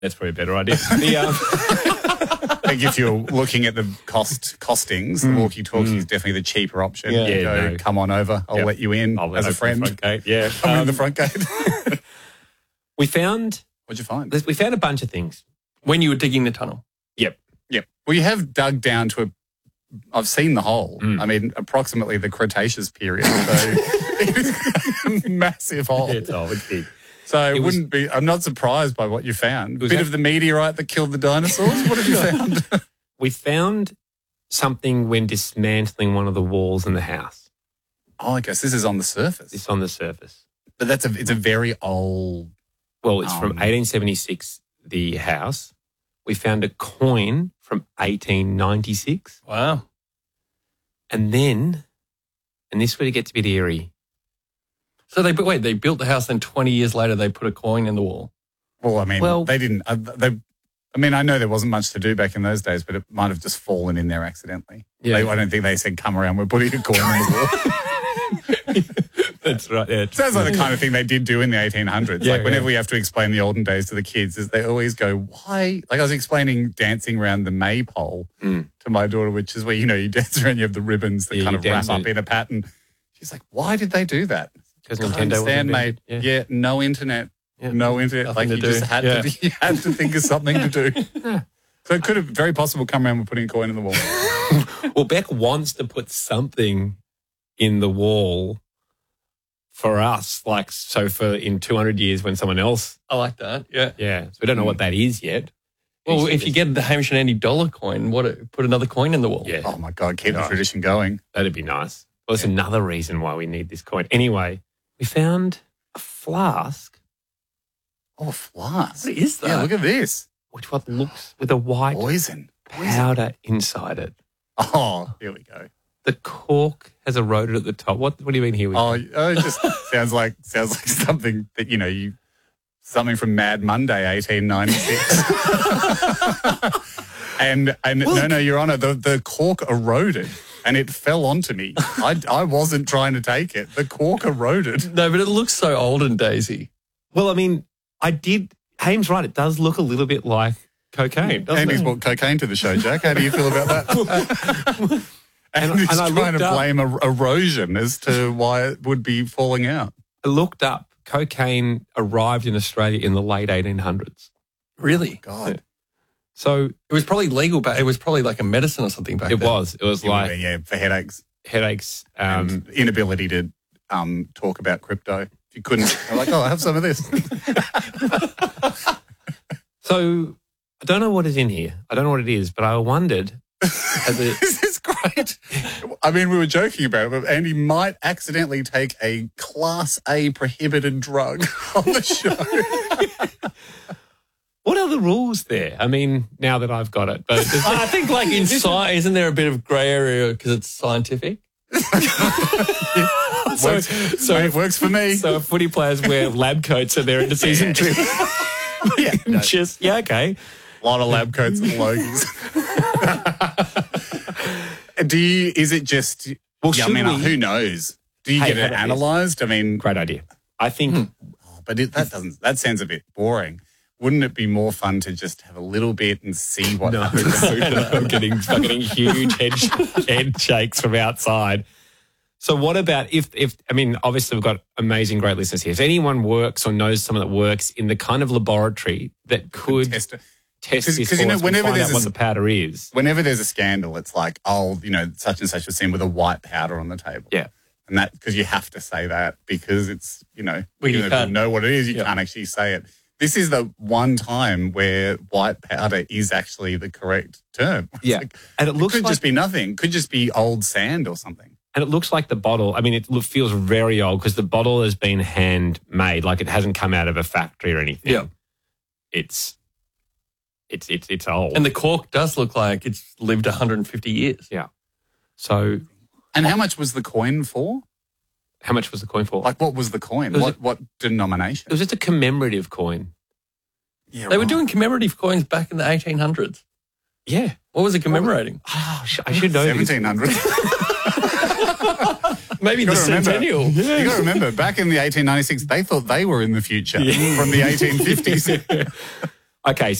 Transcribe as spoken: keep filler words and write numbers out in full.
That's probably a better idea. The, um, I think if you're looking at the cost costings, the walkie-talkie is definitely the cheaper option. Yeah, You yeah, go, no. come on over. I'll Yep. let you in I'll as a open friend. The front gate. Yeah. Come in Um, the front gate. we found What'd you find? we found a bunch of things. When you were digging the tunnel. Yep. Yep. Well, you have dug down to a. I've seen the hole. Mm. I mean, approximately the Cretaceous period. So it's a massive hole. It's old. It's big. So it, It was- wouldn't be. I'm not surprised by what you found. A was bit that- of the meteorite that killed the dinosaurs. What have you found? We found something when dismantling one of the walls in the house. Oh, I guess this is on the surface. It's on the surface. But that's a. It's a very old. Well, it's Um, from eighteen seventy-six, the house. We found a coin from eighteen ninety-six. Wow. And then, and this would get to be eerie. So they, but wait, they built the house, then twenty years later they put a coin in the wall. Well, I mean, Well- they didn't. Uh, they. I mean, I know there wasn't much to do back in those days, but it might have just fallen in there accidentally. Yeah. They, I don't think they said, "Come around, we're putting a coin in the wall." That's right. Yeah. Sounds like the kind of thing they did do in the eighteen hundreds. Yeah, like whenever yeah. we have to explain the olden days to the kids, is they always go, why? Like I was explaining dancing around the maypole Mm. to my daughter, which is where, you know, you dance around, you have the ribbons that Yeah, kind you of wrap dance up it. in a pattern. She's like, why did they do that? Because I Nintendo understand, was mate. invented. Yeah. no internet. Yeah. No internet. Nothing like to you do. just had, Yeah. to, you had to think of something to do. So it could have very possible come around with putting a coin in the wall. Well, Beck wants to put something in the wall for us, like, so for in two hundred years when someone else, I like that. Yeah. yeah. So we don't know what that is yet. Well, She if you said get the Hamish and Andy dollar coin, what? Put another coin in the wall. Yeah. Oh my God, keep the Gosh. tradition going. That'd be nice. Well, that's another reason why we need this coin. Anyway, we found a flask, Oh, flask. What is that? Yeah, look at this. which what looks with a white Poison. powder inside it. Oh, here we go. The cork has eroded at the top. What What do you mean here? We Oh, oh, it just sounds like sounds like something that, you know, you something from Mad Monday, eighteen ninety-six. and and no, no, Your Honour, the, the cork eroded and it fell onto me. I, I wasn't trying to take it. The cork eroded. No, but it looks so old and daisy. Well, I mean, I did. Haim's right. It does look a little bit like cocaine, doesn't Andy's it? brought cocaine to the show, Jack. How do you feel about that? and, And- he's and I trying looked to up- blame er- erosion as to why it would be falling out. I looked up. Cocaine arrived in Australia in the late eighteen hundreds. Really? God. So It was probably legal back. It was probably like a medicine or something back it then. was. It was like yeah, for headaches. headaches. Um, and inability to um, talk about crypto. If you couldn't, I'm like, oh, I have some of this. so I don't know what is in here. I don't know what it is, but I wondered. as a- This is great. I mean, we were joking about it, but Andy might accidentally take a Class A prohibited drug on the show. what are the rules there? I mean, now that I've got it, but there's- I think like in science, isn't there a bit of grey area because it's scientific? so, works, so, mate, it works for me. so if footy players wear lab coats and they're into season two. yeah, no, Just yeah, okay. a lot of lab coats and logies. Do you? Is it just? Well, yeah, I should mean, we- who knows? Do you Hey, get how it about this? analysed? I mean, Great idea. I think but it, that doesn't. That sounds a bit boring. Wouldn't it be more fun to just have a little bit and see what no, happens? I'm getting I'm getting huge head head shakes from outside. So what about if if I mean obviously we've got amazing great listeners here. If anyone works or knows someone that works in the kind of laboratory that could Test it. test 'Cause- this 'cause, you for know, us and whenever find there's out a what s- the powder is. Whenever there's a scandal, it's like, oh, you know, such and such was seen with a white powder on the table. Yeah. And that, because you have to say that because it's, you know, Well, you even if can't- you know what it is, you Yeah. can't actually say it. This is the one time where white powder is actually the correct term. It's Yeah. like, And it it looks could like just be nothing. Could just be old sand or something. and it looks like the bottle, I mean it lo- feels very old because the bottle has been handmade, like it hasn't come out of a factory or anything. Yeah. It's it's it's it's old. And the cork does look like it's lived one hundred fifty years. yeah. So And how much was the coin for? how much was the coin for? Like, what was the coin? It was What what denomination? It was just a commemorative coin. Yeah, They were right. doing commemorative coins back in the eighteen hundreds. Yeah. What was it commemorating? Oh, sh- I should know this. seventeen hundred. Maybe the gotta remember. centennial. You got to remember, back in the eighteen ninety-six, they thought they were in the future from the eighteen fifties. Okay,